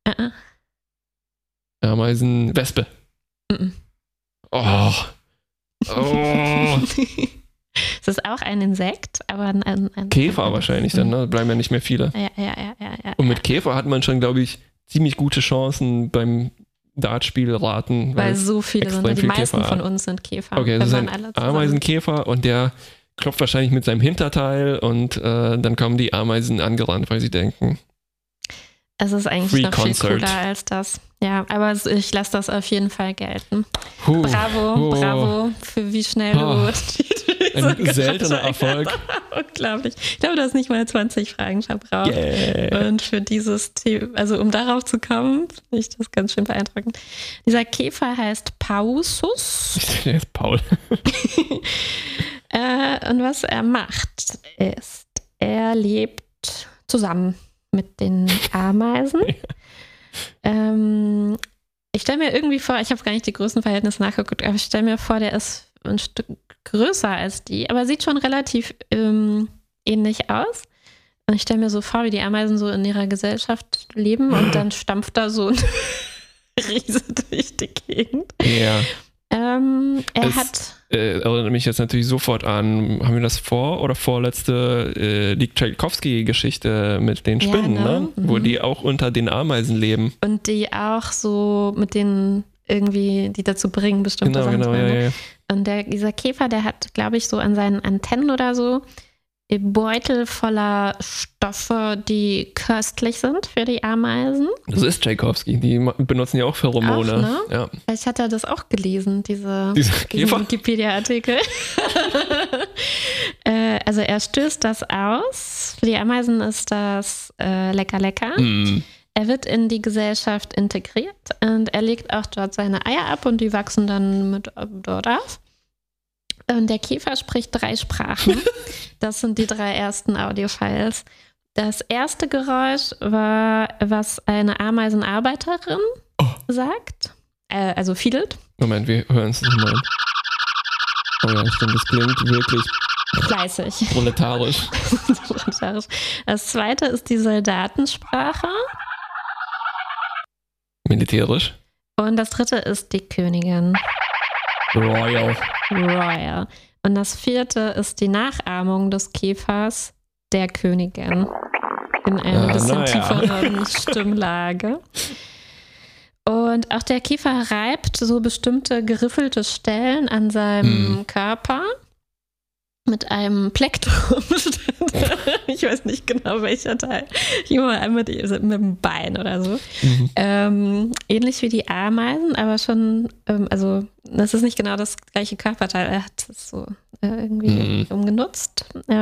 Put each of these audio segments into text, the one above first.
Ameisenwespe. Oh. Es ist auch ein Insekt, aber ein Käfer wahrscheinlich dann, ne? Bleiben ja nicht mehr viele. Ja. Und mit Käfer hat man schon, glaube ich, ziemlich gute Chancen beim Dartspiel raten. Weil so viele sind, die meisten von uns sind Käfer. Okay, das ist ein Ameisenkäfer und der klopft wahrscheinlich mit seinem Hinterteil und dann kommen die Ameisen angerannt, weil sie denken. Es ist eigentlich noch viel cooler als das. Ja, aber ich lasse das auf jeden Fall gelten. Bravo, für wie schnell du ein seltener Erfolg. Unglaublich. Ich glaube, du hast nicht mal 20 Fragen verbraucht. Yeah. Und für dieses Thema, also um darauf zu kommen, finde ich das ganz schön beeindruckend. Dieser Käfer heißt Pausus. Der ist Paul. Und was er macht, ist, er lebt zusammen mit den Ameisen. Ich stelle mir irgendwie vor, ich habe gar nicht die Größenverhältnisse nachgeguckt, aber ich stelle mir vor, der ist ein Stück größer als die, aber sieht schon relativ ähnlich aus. Und ich stelle mir so vor, wie die Ameisen so in ihrer Gesellschaft leben und dann stampft da so ein Riese durch die Gegend. Ja. Erinnert mich jetzt natürlich sofort an, haben wir das oder vorletzte die Tchaikovsky-Geschichte mit den Spinnen, ne? Wo die auch unter den Ameisen leben. Und die auch so mit denen irgendwie, die dazu bringen, bestimmte Sachen zu machen. Ja. Und dieser Käfer, der hat, glaube ich, so an seinen Antennen oder so Beutel voller Stoffe, die köstlich sind für die Ameisen. Das ist Tchaikovsky, die benutzen ja auch Pheromone. Auch, ne? Ja. Vielleicht hat er das auch gelesen, diesen Wikipedia-Artikel. Also er stößt das aus. Für die Ameisen ist das lecker. Er wird in die Gesellschaft integriert und er legt auch dort seine Eier ab und die wachsen dann mit dort auf. Und der Käfer spricht 3 Sprachen. Das sind die 3 ersten Audiofiles. Das erste Geräusch war, was eine Ameisenarbeiterin sagt. Also fiedelt. Moment, wir hören es nochmal. Oh ja, stimmt, das klingt wirklich fleißig. Proletarisch. Das zweite ist die Soldatensprache. Militärisch. Und das dritte ist die Königin. Royal. Und das vierte ist die Nachahmung des Käfers der Königin in einer bisschen tieferen Stimmlage. Und auch der Käfer reibt so bestimmte geriffelte Stellen an seinem Körper mit einem Plektrum. Ich weiß nicht genau, welcher Teil. Ich immer einmal mit dem Bein oder so. Ähnlich wie die Ameisen, aber schon, also das ist nicht genau das gleiche Körperteil. Er hat es so irgendwie umgenutzt.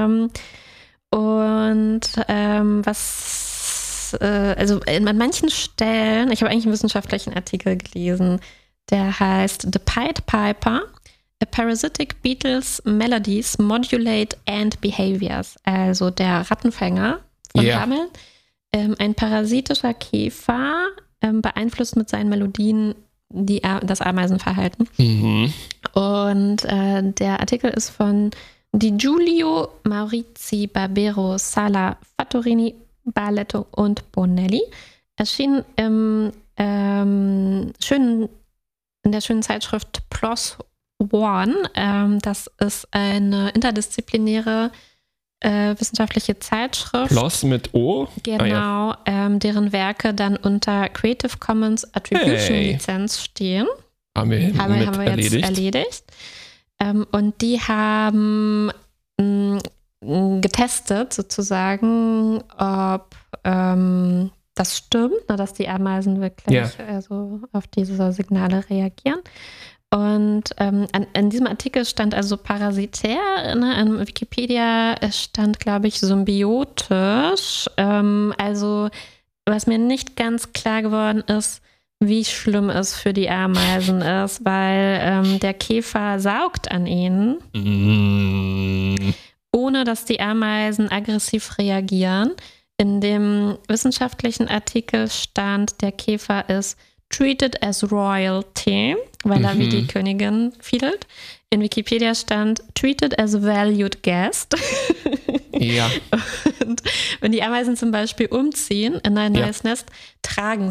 Also an manchen Stellen, ich habe eigentlich einen wissenschaftlichen Artikel gelesen, der heißt The Pied Piper. A parasitic beetle's melodies modulate and behaviors. Also der Rattenfänger von Hameln. Ein parasitischer Käfer beeinflusst mit seinen Melodien das Ameisenverhalten. Und der Artikel ist von Di Giulio Maurizi Barbero Sala Fattorini Barletto und Bonelli. Erschien in der schönen Zeitschrift PLOS One. Das ist eine interdisziplinäre wissenschaftliche Zeitschrift. PLOS mit O? Genau, deren Werke dann unter Creative Commons Attribution Lizenz stehen. Haben wir jetzt erledigt. Und die haben getestet sozusagen, ob das stimmt, dass die Ameisen wirklich also auf diese Signale reagieren. Und in diesem Artikel stand also parasitär, ne? An Wikipedia stand, glaube ich, symbiotisch. Also was mir nicht ganz klar geworden ist, wie schlimm es für die Ameisen ist, weil der Käfer saugt an ihnen, ohne dass die Ameisen aggressiv reagieren. In dem wissenschaftlichen Artikel stand, der Käfer ist treated as royalty, weil er wie die Königin fiedelt. In Wikipedia stand treated as valued guest. Ja. Und wenn die Ameisen zum Beispiel umziehen in ein neues Nest, tragen